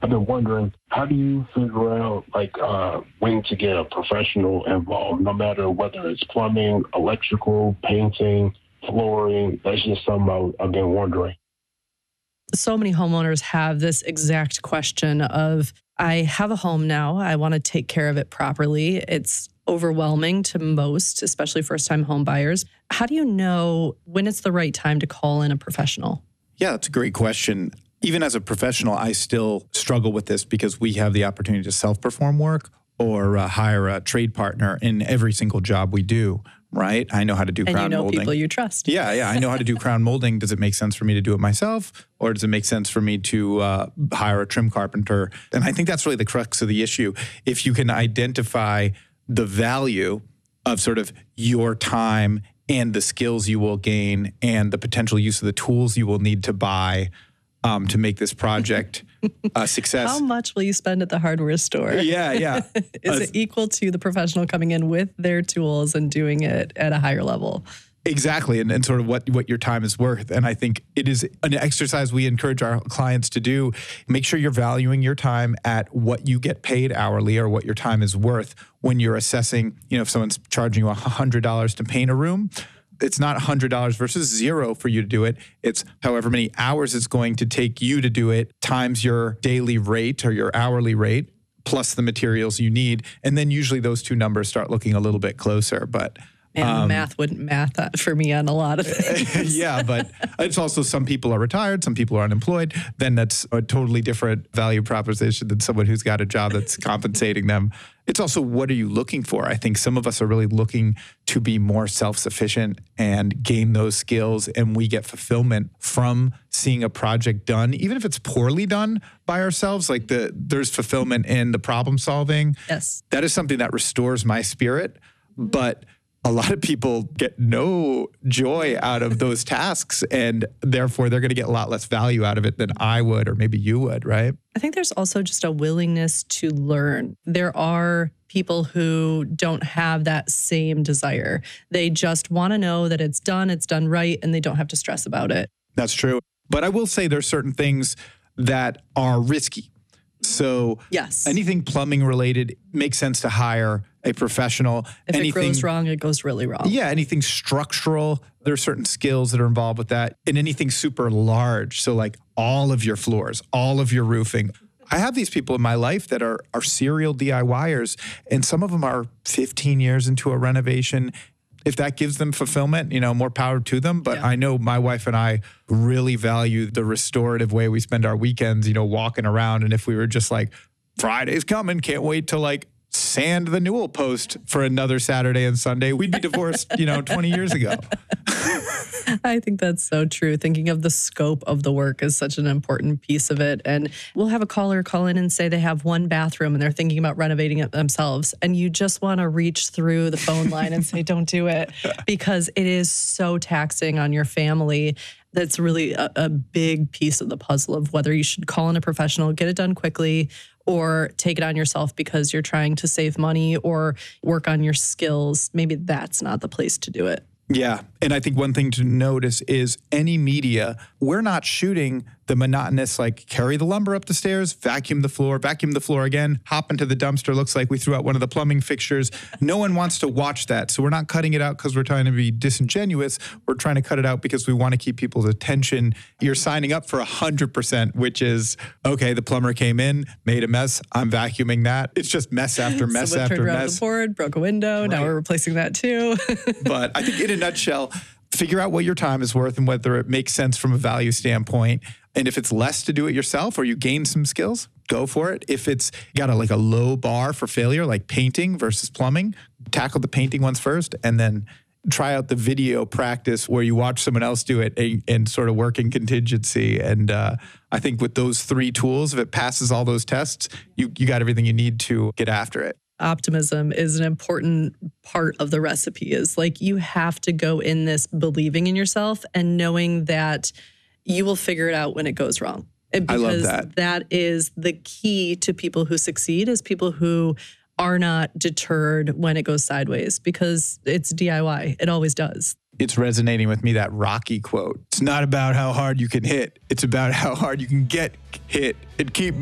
I've been wondering, how do you figure out when to get a professional involved, no matter whether it's plumbing, electrical, painting, flooring? That's just something I've been wondering. So many homeowners have this exact question of, I have a home now. I want to take care of it properly. It's overwhelming to most, especially first-time home buyers. How do you know when it's the right time to call in a professional? Yeah, that's a great question. Even as a professional, I still struggle with this because we have the opportunity to self-perform work or hire a trade partner in every single job we do, right? I know how to do crown molding. And you know people you trust. Yeah, I know how to do crown molding. Does it make sense for me to do it myself, or does it make sense for me to hire a trim carpenter? And I think that's really the crux of the issue. If you can identify the value of sort of your time and the skills you will gain and the potential use of the tools you will need to buy to make this project a success. How much will you spend at the hardware store? Yeah. Is it equal to the professional coming in with their tools and doing it at a higher level? Exactly, and sort of what your time is worth. And I think it is an exercise we encourage our clients to do. Make sure you're valuing your time at what you get paid hourly or what your time is worth when you're assessing, if someone's charging you $100 to paint a room. It's not $100 versus zero for you to do it. It's however many hours it's going to take you to do it times your daily rate or your hourly rate plus the materials you need. And then usually those two numbers start looking a little bit closer. But and math wouldn't math that for me on a lot of things. Yeah, but it's also some people are retired, some people are unemployed. Then that's a totally different value proposition than someone who's got a job that's compensating them. It's also, what are you looking for? I think some of us are really looking to be more self-sufficient and gain those skills, and we get fulfillment from seeing a project done, even if it's poorly done by ourselves. There's fulfillment in the problem solving. Yes. That is something that restores my spirit, but a lot of people get no joy out of those tasks, and therefore they're going to get a lot less value out of it than I would, or maybe you would, right? I think there's also just a willingness to learn. There are people who don't have that same desire. They just want to know that it's done right, and they don't have to stress about it. That's true. But I will say there's certain things that are risky. So yes, anything plumbing related makes sense to hire a professional. If it goes wrong, it goes really wrong. Yeah, anything structural, there are certain skills that are involved with that. And anything super large, so like all of your floors, all of your roofing. I have these people in my life that are serial DIYers, and some of them are 15 years into a renovation. If that gives them fulfillment, more power to them. But yeah. I know my wife and I really value the restorative way we spend our weekends, walking around. And if we were just like, Friday's coming, can't wait to sand the newel post for another Saturday and Sunday, we'd be divorced, 20 years ago. I think that's so true. Thinking of the scope of the work is such an important piece of it. And we'll have a caller call in and say they have one bathroom and they're thinking about renovating it themselves. And you just want to reach through the phone line and say, don't do it, because it is so taxing on your family. That's really a big piece of the puzzle of whether you should call in a professional, get it done quickly, or take it on yourself because you're trying to save money or work on your skills. Maybe that's not the place to do it. Yeah. And I think one thing to notice is any media, we're not shooting the monotonous, carry the lumber up the stairs, vacuum the floor again, hop into the dumpster. Looks like we threw out one of the plumbing fixtures. No one wants to watch that. So we're not cutting it out because we're trying to be disingenuous. We're trying to cut it out because we want to keep people's attention. You're signing up for 100%, which is, okay, the plumber came in, made a mess. I'm vacuuming that. It's just mess after mess Someone after turned around mess. The board, broke a window. Right. Now we're replacing that too. But I think in a nutshell, figure out what your time is worth and whether it makes sense from a value standpoint. And if it's less to do it yourself or you gain some skills, go for it. If it's got a low bar for failure, like painting versus plumbing, tackle the painting ones first and then try out the video practice where you watch someone else do it and sort of work in contingency. And I think with those three tools, if it passes all those tests, you got everything you need to get after it. Optimism is an important part of the recipe. Is you have to go in this believing in yourself and knowing that you will figure it out when it goes wrong. Because I love that. That is the key to people who succeed, is people who are not deterred when it goes sideways, because it's DIY. It always does. It's resonating with me, that Rocky quote. It's not about how hard you can hit. It's about how hard you can get hit and keep